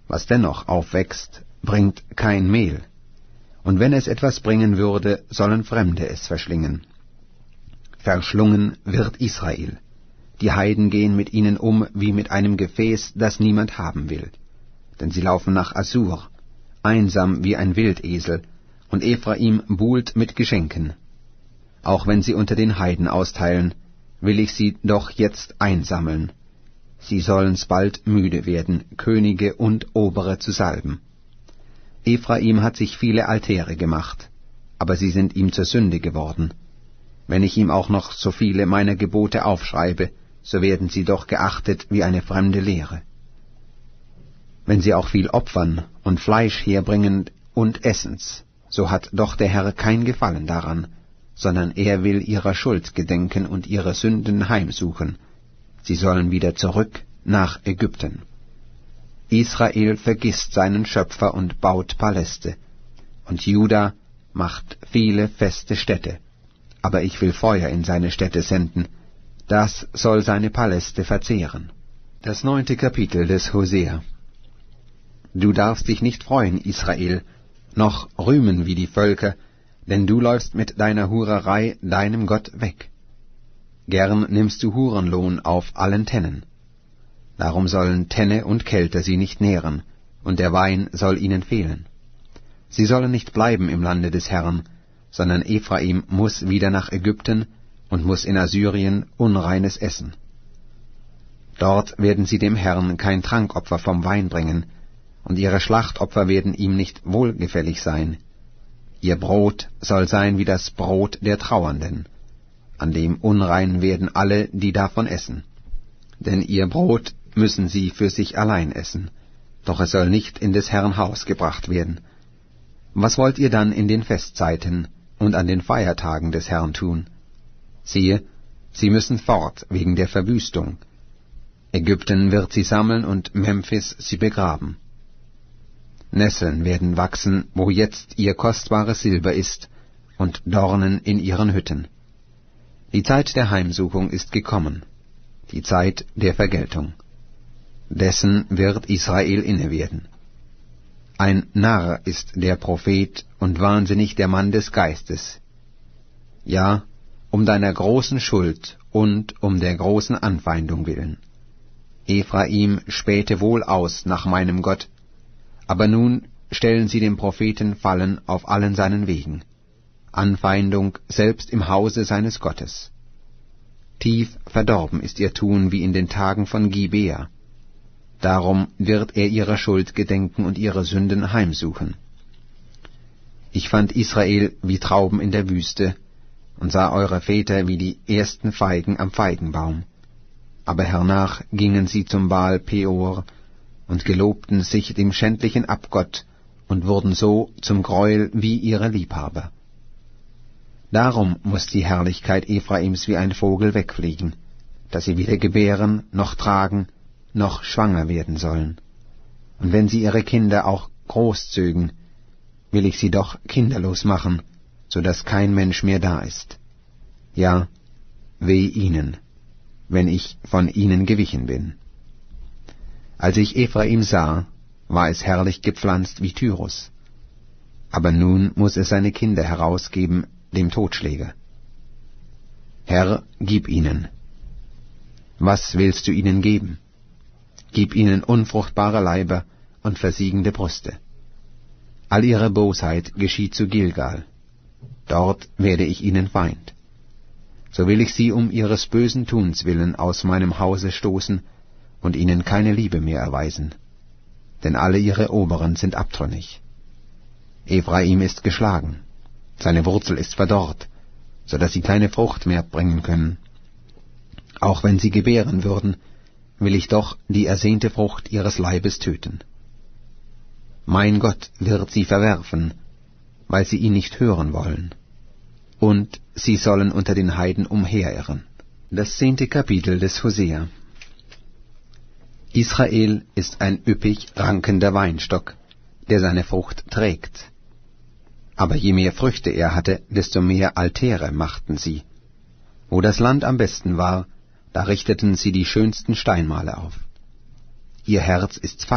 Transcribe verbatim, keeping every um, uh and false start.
Was dennoch aufwächst, bringt kein Mehl, und wenn es etwas bringen würde, sollen Fremde es verschlingen. Verschlungen wird Israel. Die Heiden gehen mit ihnen um wie mit einem Gefäß, das niemand haben will. Denn sie laufen nach Assur, einsam wie ein Wildesel, und Ephraim buhlt mit Geschenken. Auch wenn sie unter den Heiden austeilen, will ich sie doch jetzt einsammeln. Sie sollen's bald müde werden, Könige und Obere zu salben. Ephraim hat sich viele Altäre gemacht, aber sie sind ihm zur Sünde geworden. Wenn ich ihm auch noch so viele meiner Gebote aufschreibe, so werden sie doch geachtet wie eine fremde Lehre. Wenn sie auch viel opfern und Fleisch herbringen und essen's, so hat doch der Herr kein Gefallen daran, sondern er will ihrer Schuld gedenken und ihre Sünden heimsuchen. Sie sollen wieder zurück nach Ägypten. Israel vergisst seinen Schöpfer und baut Paläste, und Juda macht viele feste Städte. Aber ich will Feuer in seine Städte senden, das soll seine Paläste verzehren. Das neunte Kapitel des Hosea. Du darfst dich nicht freuen, Israel, noch rühmen wie die Völker, denn du läufst mit deiner Hurerei deinem Gott weg. Gern nimmst du Hurenlohn auf allen Tennen. Darum sollen Tenne und Kelter sie nicht nähren, und der Wein soll ihnen fehlen. Sie sollen nicht bleiben im Lande des Herrn, sondern Ephraim muß wieder nach Ägypten und muß in Assyrien unreines essen. Dort werden sie dem Herrn kein Trankopfer vom Wein bringen, und ihre Schlachtopfer werden ihm nicht wohlgefällig sein. Ihr Brot soll sein wie das Brot der Trauernden, an dem unrein werden alle, die davon essen. Denn ihr Brot müssen sie für sich allein essen, doch es soll nicht in des Herrn Haus gebracht werden. Was wollt ihr dann in den Festzeiten und an den Feiertagen des Herrn tun? Siehe, sie müssen fort wegen der Verwüstung. Ägypten wird sie sammeln und Memphis sie begraben. Nesseln werden wachsen, wo jetzt ihr kostbares Silber ist, und Dornen in ihren Hütten. Die Zeit der Heimsuchung ist gekommen, die Zeit der Vergeltung. Dessen wird Israel inne werden. Ein Narr ist der Prophet und wahnsinnig der Mann des Geistes. Ja, um deiner großen Schuld und um der großen Anfeindung willen. Ephraim spähte wohl aus nach meinem Gott, aber nun stellen sie dem Propheten Fallen auf allen seinen Wegen, Anfeindung selbst im Hause seines Gottes. Tief verdorben ist ihr Tun wie in den Tagen von Gibea. Darum wird er ihrer Schuld gedenken und ihre Sünden heimsuchen. Ich fand Israel wie Trauben in der Wüste und sah eure Väter wie die ersten Feigen am Feigenbaum. Aber hernach gingen sie zum Baal Peor und gelobten sich dem schändlichen Abgott und wurden so zum Greuel wie ihre Liebhaber. Darum muß die Herrlichkeit Ephraims wie ein Vogel wegfliegen, dass sie weder gebären, noch tragen, noch schwanger werden sollen. Und wenn sie ihre Kinder auch großzögen, will ich sie doch kinderlos machen, so dass kein Mensch mehr da ist. Ja, weh ihnen, wenn ich von ihnen gewichen bin. Als ich Ephraim sah, war es herrlich gepflanzt wie Tyrus. Aber nun muß es seine Kinder herausgeben dem Totschläger. Herr, gib ihnen. Was willst du ihnen geben? Gib ihnen unfruchtbare Leiber und versiegende Brüste. All ihre Bosheit geschieht zu Gilgal. Dort werde ich ihnen Feind. So will ich sie um ihres bösen Tuns willen aus meinem Hause stoßen und ihnen keine Liebe mehr erweisen. Denn alle ihre Oberen sind abtrünnig. Ephraim ist geschlagen, seine Wurzel ist verdorrt, so dass sie keine Frucht mehr bringen können. Auch wenn sie gebären würden, will ich doch die ersehnte Frucht ihres Leibes töten. Mein Gott wird sie verwerfen, weil sie ihn nicht hören wollen, und sie sollen unter den Heiden umherirren. Das zehnte Kapitel des Hosea. Israel ist ein üppig rankender Weinstock, der seine Frucht trägt. Aber je mehr Früchte er hatte, desto mehr Altäre machten sie. Wo das Land am besten war, da richteten sie die schönsten Steinmale auf. Ihr Herz ist